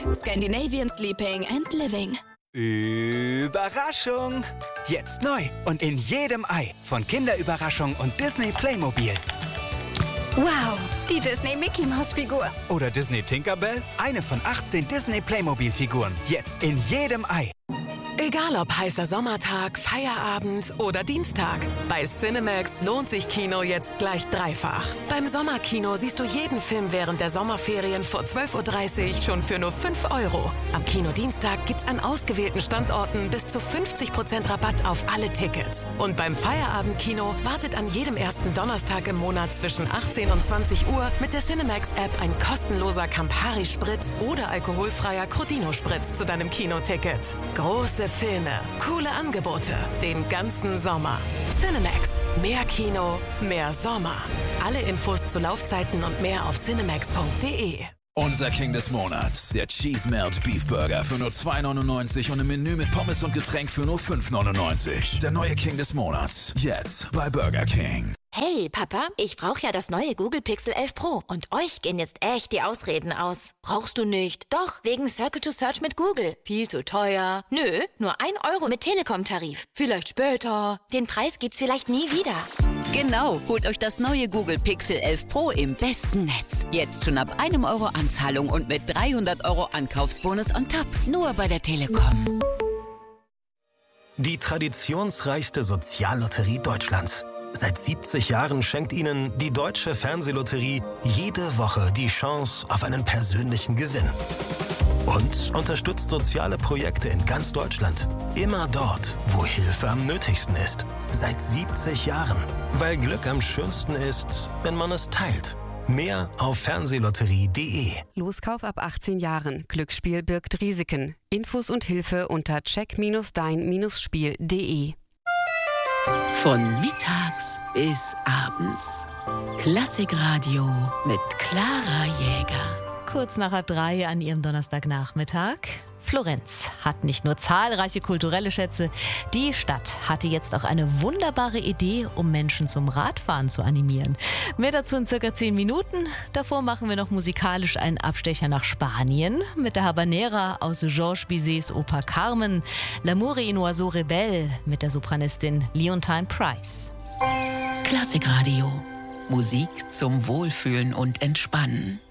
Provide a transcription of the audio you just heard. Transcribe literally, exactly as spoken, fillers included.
Scandinavian Sleeping and Living. Überraschung! Jetzt neu und in jedem Ei von Kinderüberraschung und Disney Playmobil. Wow, die Disney Mickey Maus Figur. Oder Disney Tinkerbell, eine von achtzehn Disney Playmobil Figuren. Jetzt in jedem Ei. Egal ob heißer Sommertag, Feierabend oder Dienstag. Bei Cinemax lohnt sich Kino jetzt gleich dreifach. Beim Sommerkino siehst du jeden Film während der Sommerferien vor zwölf Uhr dreißig schon für nur fünf Euro. Am Kinodienstag gibt's an ausgewählten Standorten bis zu fünfzig Prozent Rabatt auf alle Tickets. Und beim Feierabendkino wartet an jedem ersten Donnerstag im Monat zwischen achtzehn und zwanzig Uhr mit der Cinemax-App ein kostenloser Campari-Spritz oder alkoholfreier Crodino-Spritz zu deinem Kinoticket. Große Filme, coole Angebote, den ganzen Sommer. Cinemax. Mehr Kino, mehr Sommer. Alle Infos zu Laufzeiten und mehr auf cinemax punkt de. Unser King des Monats, der Cheese Melt Beef Burger für nur zwei neunundneunzig und im Menü mit Pommes und Getränk für nur fünf neunundneunzig. Der neue King des Monats, jetzt bei Burger King. Hey, Papa, ich brauche ja das neue Google Pixel elf Pro und euch gehen jetzt echt die Ausreden aus. Brauchst du nicht? Doch, wegen Circle to Search mit Google. Viel zu teuer. Nö, nur ein Euro mit Telekom-Tarif. Vielleicht später. Den Preis gibt's vielleicht nie wieder. Genau, holt euch das neue Google Pixel elf Pro im besten Netz. Jetzt schon ab einem Euro Anzahlung und mit dreihundert Euro Ankaufsbonus on top. Nur bei der Telekom. Die traditionsreichste Soziallotterie Deutschlands. Seit siebzig Jahren schenkt Ihnen die Deutsche Fernsehlotterie jede Woche die Chance auf einen persönlichen Gewinn. Und unterstützt soziale Projekte in ganz Deutschland. Immer dort, wo Hilfe am nötigsten ist. Seit siebzig Jahren. Weil Glück am schönsten ist, wenn man es teilt. Mehr auf fernsehlotterie punkt de. Loskauf ab achtzehn Jahren. Glücksspiel birgt Risiken. Infos und Hilfe unter check dein Spiel punkt de. Von mittags bis abends. Klassikradio mit Clara Jäger. Kurz nach halb drei an ihrem Donnerstagnachmittag. Florenz hat nicht nur zahlreiche kulturelle Schätze, die Stadt hatte jetzt auch eine wunderbare Idee, um Menschen zum Radfahren zu animieren. Mehr dazu in circa zehn Minuten. Davor machen wir noch musikalisch einen Abstecher nach Spanien mit der Habanera aus Georges Bizets Oper Carmen, L'amour et une oiseau rebelle mit der Sopranistin Leontine Price. Klassikradio. Musik zum Wohlfühlen und Entspannen.